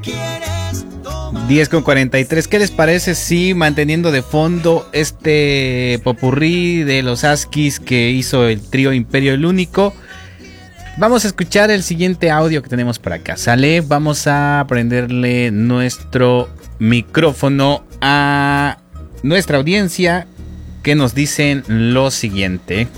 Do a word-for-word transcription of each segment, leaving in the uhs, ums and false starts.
diez con cuarenta y tres. ¿Qué les parece si manteniendo de fondo este popurrí de los Askis que hizo el trío Imperio el Único? Vamos a escuchar el siguiente audio que tenemos por acá. ¿Sale? Vamos a prenderle nuestro micrófono a nuestra audiencia que nos dicen lo siguiente.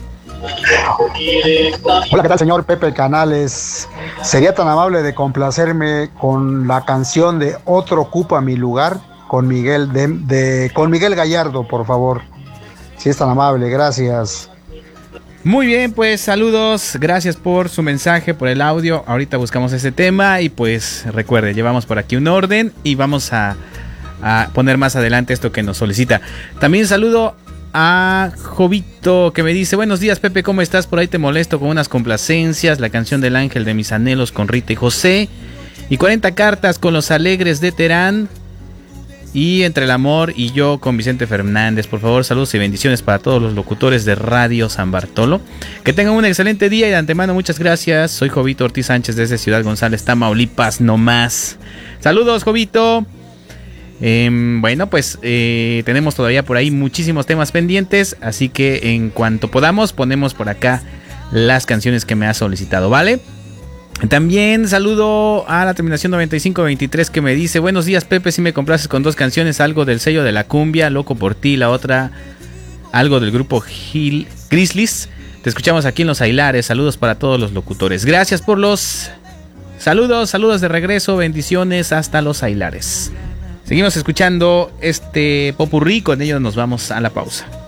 Hola, ¿qué tal, señor Pepe Canales? ¿Sería tan amable de complacerme con la canción de Otro ocupa mi lugar con Miguel de, de con Miguel Gallardo, por favor? Si es tan amable, gracias. Muy bien, pues saludos, gracias por su mensaje, por el audio. Ahorita buscamos ese tema y pues recuerde, llevamos por aquí un orden y vamos a, a poner más adelante esto que nos solicita. También saludo a Jovito que me dice: buenos días, Pepe, ¿cómo estás? Por ahí te molesto con unas complacencias, la canción del ángel de mis anhelos con Rita y José, y cuarenta cartas con los alegres de Terán, y Entre el amor y yo con Vicente Fernández. Por favor, saludos y bendiciones para todos los locutores de Radio San Bartolo. Que tengan un excelente día y de antemano muchas gracias. Soy Jovito Ortiz Sánchez desde Ciudad González, Tamaulipas, no más. Saludos, Jovito. Eh, bueno, pues eh, tenemos todavía por ahí muchísimos temas pendientes, así que en cuanto podamos ponemos por acá las canciones que me ha solicitado, ¿vale? También saludo a la terminación noventa y cinco veintitrés que me dice: buenos días, Pepe, si me complaces con dos canciones, algo del sello de la cumbia, Loco por ti, la otra algo del grupo Gil Grizzlies. Te escuchamos aquí en Los Ailares. Saludos para todos los locutores. Gracias por los saludos, saludos de regreso, bendiciones hasta Los Ailares. Seguimos escuchando este popurrí, con ello nos vamos a la pausa.